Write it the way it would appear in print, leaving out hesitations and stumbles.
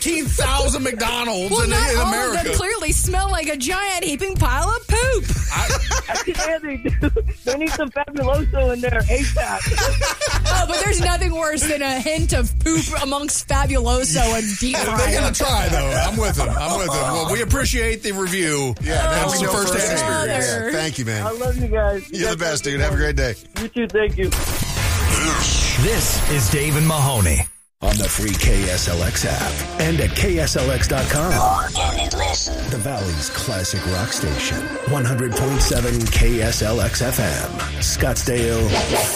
13,000 McDonald's in all America. of them clearly smell like a giant heaping pile of poop. Yeah, they do. They need some Fabuloso in there ASAP. Oh, but there's nothing worse than a hint of poop amongst Fabuloso and deep fry. They're going to try, though. I'm with them. Well, we appreciate the review. Yeah, That's the first-hand experience. Yeah, thank you, man. I love you guys. You're the best, dude. Have a great day. You too. Thank you. This is Dave and Mahoney. On the free KSLX app and at KSLX.com. The Valley's classic rock station. 100.7 KSLX FM. Scottsdale,